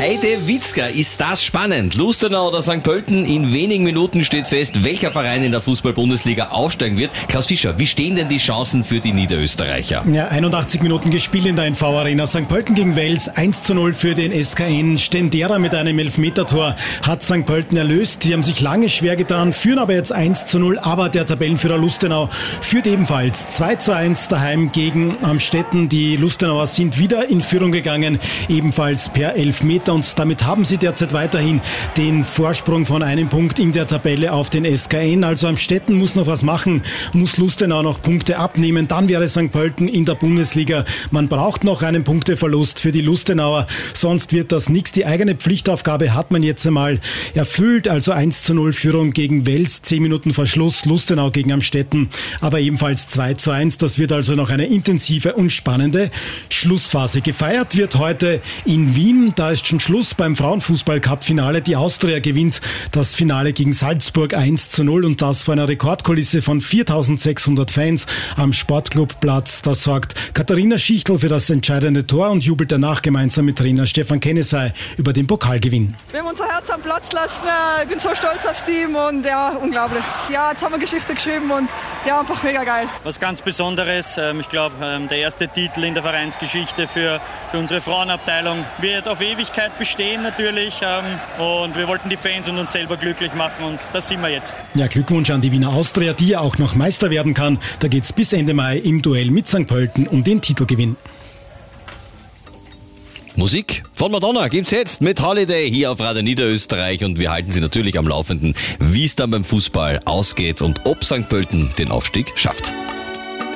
Heidewitzka, ist das spannend? Lustenau oder St. Pölten? In wenigen Minuten steht fest, welcher Verein in der Fußball-Bundesliga aufsteigen wird. Klaus Fischer, wie stehen denn die Chancen für die Niederösterreicher? Ja, 81 Minuten gespielt in der NV-Arena. St. Pölten gegen Wels, 1:0 für den SKN. Stendera mit einem Elfmetertor hat St. Pölten erlöst. Die haben sich lange schwer getan, führen aber jetzt 1:0. Aber der Tabellenführer Lustenau führt ebenfalls 2:1 daheim gegen Amstetten. Die Lustenauer sind wieder in Führung gegangen, ebenfalls per Elfmeter. Und damit haben sie derzeit weiterhin den Vorsprung von einem Punkt in der Tabelle auf den SKN. Also Amstetten muss noch was machen, muss Lustenau noch Punkte abnehmen. Dann wäre St. Pölten in der Bundesliga. Man braucht noch einen Punkteverlust für die Lustenauer, sonst wird das nichts. Die eigene Pflichtaufgabe hat man jetzt einmal erfüllt. Also 1:0 Führung gegen Wels, 10 Minuten vor Schluss, Lustenau gegen Amstetten, aber ebenfalls 2:1. Das wird also noch eine intensive und spannende Schlussphase. Gefeiert wird heute in Wien. Da ist schon Schluss beim Frauenfußball-Cup-Finale. Die Austria gewinnt das Finale gegen Salzburg 1:0 und das vor einer Rekordkulisse von 4.600 Fans am Sportclubplatz. Da sorgt Katharina Schichtel für das entscheidende Tor und jubelt danach gemeinsam mit Trainer Stefan Kennesey über den Pokalgewinn. Wir haben unser Herz am Platz lassen. Ich bin so stolz aufs Team und ja, unglaublich. Ja, jetzt haben wir Geschichte geschrieben und ja, einfach mega geil. Was ganz Besonderes. Ich glaube, der erste Titel in der Vereinsgeschichte für unsere Frauenabteilung wird auf Ewigkeit bestehen natürlich. Und wir wollten die Fans und uns selber glücklich machen und das sind wir jetzt. Ja, Glückwunsch an die Wiener Austria, die ja auch noch Meister werden kann. Da geht's bis Ende Mai im Duell mit St. Pölten um den Titelgewinn. Musik von Madonna gibt's jetzt mit Holiday hier auf Radio Niederösterreich und wir halten Sie natürlich am Laufenden, wie es dann beim Fußball ausgeht und ob St. Pölten den Aufstieg schafft.